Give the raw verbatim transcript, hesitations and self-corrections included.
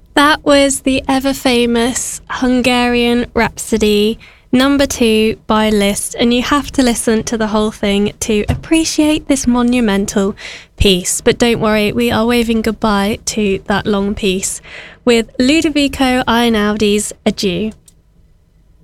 That was the ever-famous Hungarian Rhapsody, number two by Liszt, and you have to listen to the whole thing to appreciate this monumental piece. But don't worry, we are waving goodbye to that long piece with Ludovico Einaudi's Adieu.